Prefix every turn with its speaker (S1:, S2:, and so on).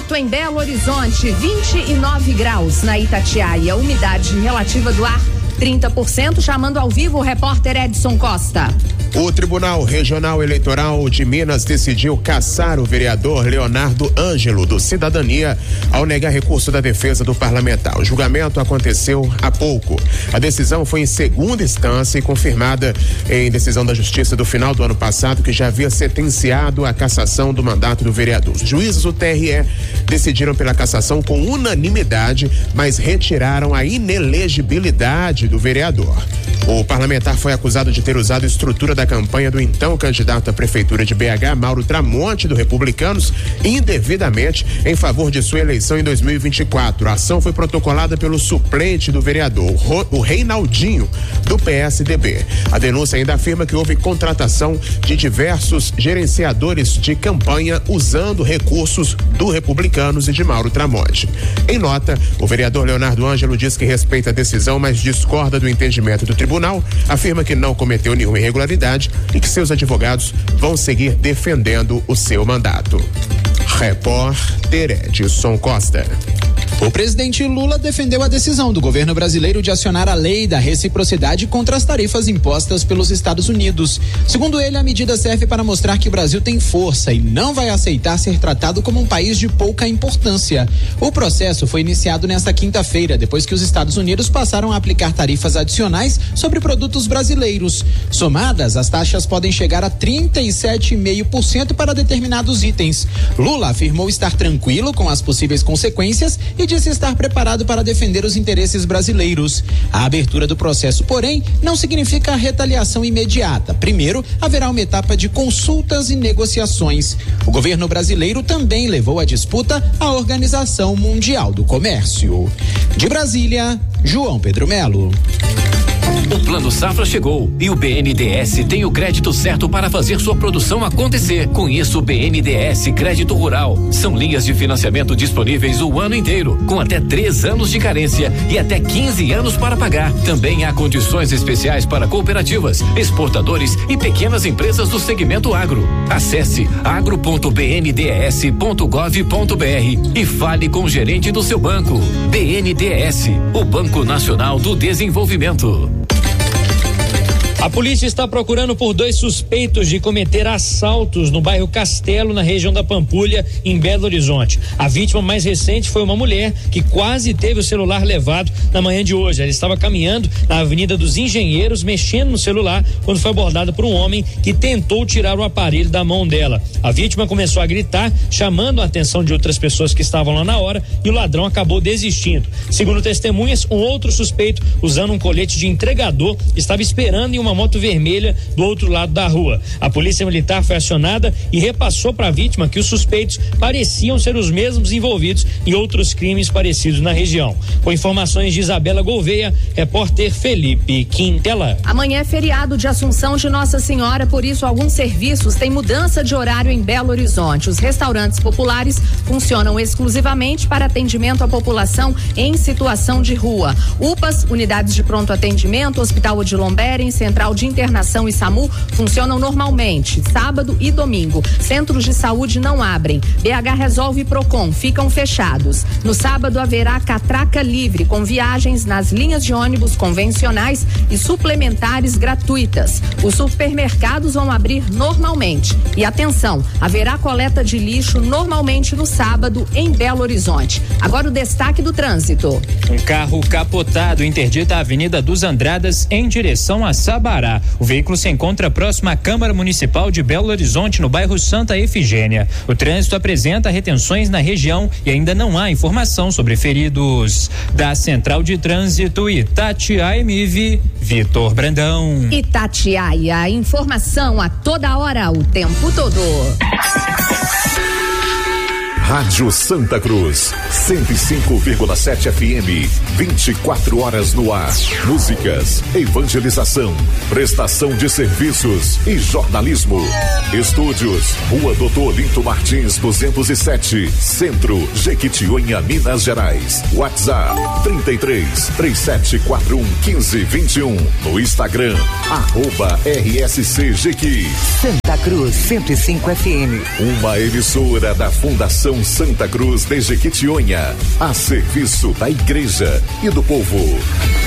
S1: momento em Belo Horizonte, 29 graus na Itatiaia, umidade relativa do ar 30%, chamando ao vivo o repórter Edson Costa.
S2: O Tribunal Regional Eleitoral de Minas decidiu cassar o vereador Leonardo Ângelo, do Cidadania, ao negar recurso da defesa do parlamentar. O julgamento aconteceu há pouco. A decisão foi em segunda instância e confirmada em decisão da Justiça do final do ano passado, que já havia sentenciado a cassação do mandato do vereador. Os juízes do TRE decidiram pela cassação com unanimidade, mas retiraram a inelegibilidade do vereador. O parlamentar foi acusado de ter usado a estrutura da campanha do então candidato à prefeitura de BH, Mauro Tramonte, do Republicanos, indevidamente em favor de sua eleição em 2024. A ação foi protocolada pelo suplente do vereador, o Reinaldinho, do PSDB. A denúncia ainda afirma que houve contratação de diversos gerenciadores de campanha usando recursos do Republicanos e de Mauro Tramonte. Em nota, o vereador Leonardo Ângelo diz que respeita a decisão, mas discorda do entendimento do tribunal, afirma que não cometeu nenhuma irregularidade e que seus advogados vão seguir defendendo o seu mandato. Repórter Edson Costa.
S3: O presidente Lula defendeu a decisão do governo brasileiro de acionar a lei da reciprocidade contra as tarifas impostas pelos Estados Unidos. Segundo ele, a medida serve para mostrar que o Brasil tem força e não vai aceitar ser tratado como um país de pouca importância. O processo foi iniciado nesta quinta-feira, depois que os Estados Unidos passaram a aplicar tarifas adicionais sobre produtos brasileiros. Somadas, as taxas podem chegar a 37,5% para determinados itens. Lula afirmou estar tranquilo com as possíveis consequências e disse estar preparado para defender os interesses brasileiros. A abertura do processo, porém, não significa retaliação imediata. Primeiro, haverá uma etapa de consultas e negociações. O governo brasileiro também levou a disputa à Organização Mundial do Comércio. De Brasília, João Pedro Melo.
S4: O Plano Safra chegou e o BNDES tem o crédito certo para fazer sua produção acontecer. Com isso, o BNDES Crédito Rural. São linhas de financiamento disponíveis o ano inteiro, com até 3 anos de carência e até 15 anos para pagar. Também há condições especiais para cooperativas, exportadores e pequenas empresas do segmento agro. Acesse agro.bndes.gov.br e fale com o gerente do seu banco. BNDES, o Banco Nacional do Desenvolvimento.
S5: A polícia está procurando por 2 suspeitos de cometer assaltos no bairro Castelo, na região da Pampulha, em Belo Horizonte. A vítima mais recente foi uma mulher que quase teve o celular levado na manhã de hoje. Ela estava caminhando na Avenida dos Engenheiros, mexendo no celular, quando foi abordada por um homem que tentou tirar o aparelho da mão dela. A vítima começou a gritar, chamando a atenção de outras pessoas que estavam lá na hora, e o ladrão acabou desistindo. Segundo testemunhas, um outro suspeito, usando um colete de entregador, estava esperando em uma moto vermelha do outro lado da rua. A polícia militar foi acionada e repassou para a vítima que os suspeitos pareciam ser os mesmos envolvidos em outros crimes parecidos na região. Com informações de Isabela Gouveia, repórter Felipe Quintela.
S1: Amanhã é feriado de Assunção de Nossa Senhora, por isso alguns serviços têm mudança de horário em Belo Horizonte. Os restaurantes populares funcionam exclusivamente para atendimento à população em situação de rua. UPAs, unidades de pronto atendimento, Hospital Odilon Beren, Central de Internação e SAMU funcionam normalmente, sábado e domingo. Centros de saúde não abrem. BH Resolve e Procon ficam fechados. No sábado haverá catraca livre com viagens nas linhas de ônibus convencionais e suplementares gratuitas. Os supermercados vão abrir normalmente. E atenção, haverá coleta de lixo normalmente no sábado em Belo Horizonte. Agora o destaque do trânsito.
S6: Um carro capotado interdita a Avenida dos Andradas em direção a Sabará. O veículo se encontra próximo à Câmara Municipal de Belo Horizonte, no bairro Santa Efigênia. O trânsito apresenta retenções na região e ainda não há informação sobre feridos. Da Central de Trânsito Itatiaia MIV, Vitor Brandão.
S1: Itatiaia, informação a toda hora, o tempo todo.
S7: Rádio Santa Cruz, 105,7 FM, 24 horas no ar. Músicas, evangelização, prestação de serviços e jornalismo. Estúdios, Rua Doutor Olinto Martins, 207, Centro, Jequitinhonha, Minas Gerais. WhatsApp, 33-3741-1521. No Instagram, @RSC Jequi.
S8: Santa Cruz, 105 FM.
S7: Uma emissora da Fundação Santa Cruz de Jequitinhonha, a serviço da igreja e do povo.